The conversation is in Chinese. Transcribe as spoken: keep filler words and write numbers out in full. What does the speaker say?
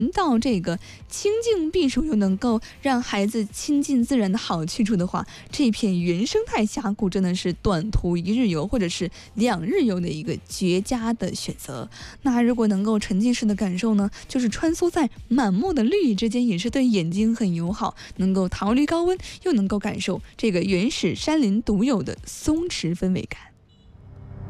到这个清静避暑又能够让孩子亲近自然的好去处的话，这片原生态峡谷真的是短途一日游或者是两日游的一个绝佳的选择。那如果能够沉浸式的感受呢，就是穿梭在满目的绿意之间，也是对眼睛很友好，能够逃离高温，又能够感受这个原始山林独有的松弛氛围感。